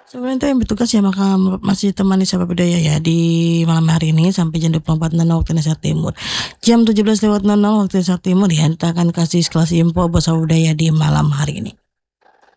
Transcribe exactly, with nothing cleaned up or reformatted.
Sebenarnya yang bertugas ya maka masih temani Sapa Budaya ya di malam hari ini sampai jam dua puluh empat nol nol waktu Indonesia Timur. Jam tujuh belas lewat nol nol waktu Indonesia Timur ya kita akan kasih sekelas info buat Sapa Budaya di malam hari ini.